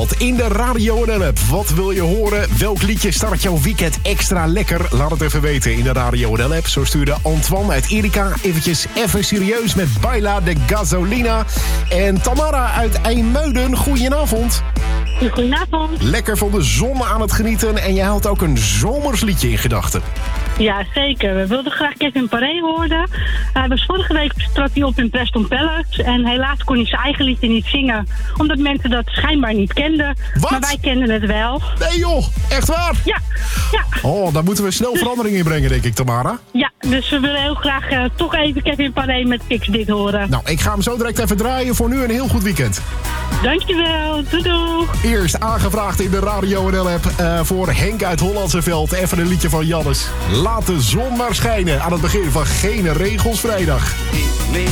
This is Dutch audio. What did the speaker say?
Veld in de Radio NL-app. Wat wil je horen? Welk liedje start jouw weekend extra lekker? Laat het even weten in de Radio NL-app. Zo stuurde Antoine uit Erika eventjes even serieus met Baila de Gasolina. En Tamara uit IJmuiden, goedenavond. Goedenavond. Lekker van de zon aan het genieten en je haalt ook een zomers liedje in gedachten. Ja, zeker. We wilden graag Kevin Paré horen. Hij was vorige week trad hij op in Preston Palace. En helaas kon hij zijn eigen liedje niet zingen. Omdat mensen dat schijnbaar niet kenden. Wat? Maar wij kenden het wel. Nee joh, echt waar? Ja. Oh, daar moeten we snel verandering in brengen, denk ik, Tamara. Ja, dus we willen heel graag toch even Kevin Paré met Fix Dit horen. Nou, ik ga hem zo direct even draaien. Voor nu een heel goed weekend. Dankjewel. Doei doei. Eerst aangevraagd in de Radio NL-app voor Henk uit Hollandse Veld. Even een liedje van Jannes. Laat de zon maar schijnen aan het begin van Geen Regels Vrijdag.